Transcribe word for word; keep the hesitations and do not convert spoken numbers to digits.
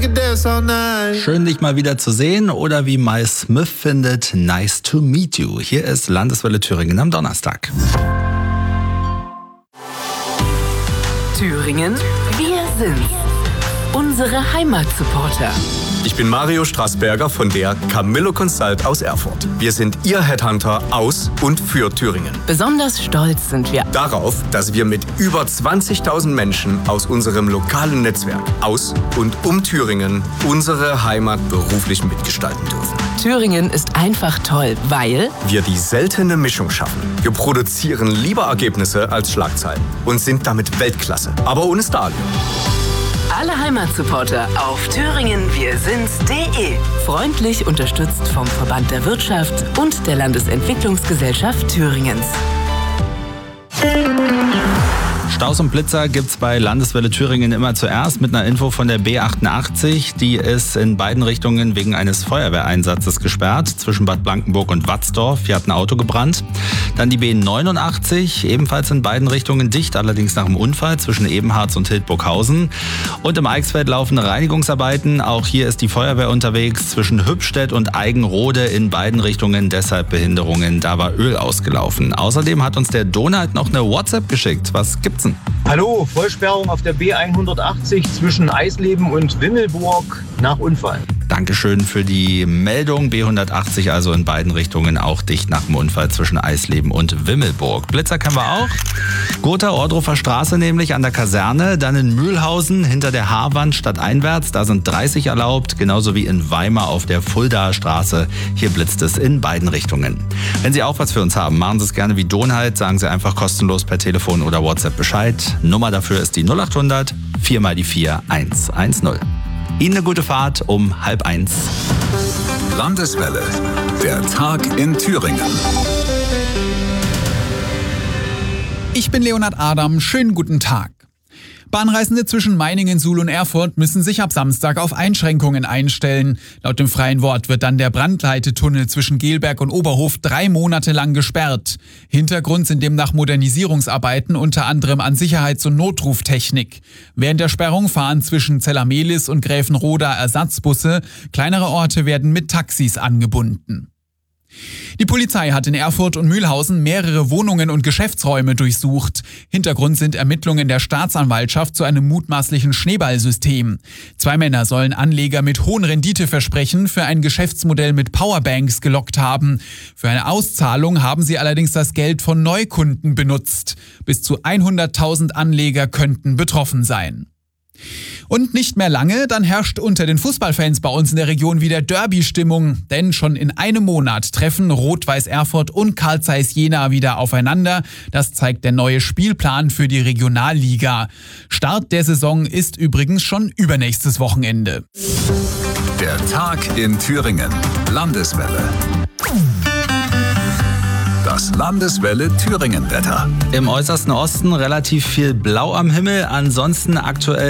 Schön, dich mal wieder zu sehen oder wie Mike Smith findet, nice to meet you. Hier ist Landeswelle Thüringen am Donnerstag. Thüringen, wir sind's. Unsere Heimatsupporter. Ich bin Mario Straßberger von der Camillo Consult aus Erfurt. Wir sind Ihr Headhunter aus und für Thüringen. Besonders stolz sind wir Darauf, dass wir mit über zwanzigtausend Menschen aus unserem lokalen Netzwerk aus und um Thüringen unsere Heimat beruflich mitgestalten dürfen. Thüringen ist einfach toll, weil wir die seltene Mischung schaffen. Wir produzieren lieber Ergebnisse als Schlagzeilen und sind damit Weltklasse, aber ohne Stadion. Alle Heimatsupporter auf thüringen wir sind's punkt de. Freundlich unterstützt vom Verband der Wirtschaft und der Landesentwicklungsgesellschaft Thüringens. Staus und Blitzer gibt's bei Landeswelle Thüringen immer zuerst mit einer Info von der B achtundachtzig. Die ist in beiden Richtungen wegen eines Feuerwehreinsatzes gesperrt. Zwischen Bad Blankenburg und Watzdorf. Hier hat ein Auto gebrannt. Dann die B neunundachtzig, ebenfalls in beiden Richtungen dicht, allerdings nach dem Unfall zwischen Ebenharz und Hildburghausen. Und im Eichsfeld laufen Reinigungsarbeiten. Auch hier ist die Feuerwehr unterwegs zwischen Hübstedt und Eigenrode in beiden Richtungen. Deshalb Behinderungen. Da war Öl ausgelaufen. Außerdem hat uns der Donald noch eine WhatsApp geschickt. Was gibt's denn? Hallo, Vollsperrung auf der B hundertachtzig zwischen Eisleben und Wimmelburg nach Unfall. Dankeschön für die Meldung. B hundertachtzig also in beiden Richtungen auch dicht nach dem Unfall zwischen Eisleben und Wimmelburg. Blitzer kennen wir auch. Gotha Ohrdruffer Straße nämlich an der Kaserne. Dann in Mühlhausen hinter der Haarwand stadteinwärts. Da sind dreißig erlaubt. Genauso wie in Weimar auf der Fuldaer Straße. Hier blitzt es in beiden Richtungen. Wenn Sie auch was für uns haben, machen Sie es gerne wie Donald. Sagen Sie einfach kostenlos per Telefon oder WhatsApp Bescheid. Nummer dafür ist die null acht hundert vier mal die vier eins eins null. Ihnen eine gute Fahrt um halb eins. Landeswelle, der Tag in Thüringen. Ich bin Leonhard Adam, schönen guten Tag. Bahnreisende zwischen Meiningen, Suhl und Erfurt müssen sich ab Samstag auf Einschränkungen einstellen. Laut dem Freien Wort wird dann der Brandleitetunnel zwischen Gelberg und Oberhof drei Monate lang gesperrt. Hintergrund sind demnach Modernisierungsarbeiten, unter anderem an Sicherheits- und Notruftechnik. Während der Sperrung fahren zwischen Zellermelis und Gräfenroda Ersatzbusse. Kleinere Orte werden mit Taxis angebunden. Die Polizei hat in Erfurt und Mühlhausen mehrere Wohnungen und Geschäftsräume durchsucht. Hintergrund sind Ermittlungen der Staatsanwaltschaft zu einem mutmaßlichen Schneeballsystem. Zwei Männer sollen Anleger mit hohen Renditeversprechen für ein Geschäftsmodell mit Powerbanks gelockt haben. Für eine Auszahlung haben sie allerdings das Geld von Neukunden benutzt. Bis zu hunderttausend Anleger könnten betroffen sein. Und nicht mehr lange, dann herrscht unter den Fußballfans bei uns in der Region wieder Derby-Stimmung. Denn schon in einem Monat treffen Rot-Weiß Erfurt und Carl Zeiss Jena wieder aufeinander. Das zeigt der neue Spielplan für die Regionalliga. Start der Saison ist übrigens schon übernächstes Wochenende. Der Tag in Thüringen. Landeswelle. Das Landeswelle Thüringen-Wetter. Im äußersten Osten relativ viel Blau am Himmel, ansonsten aktuell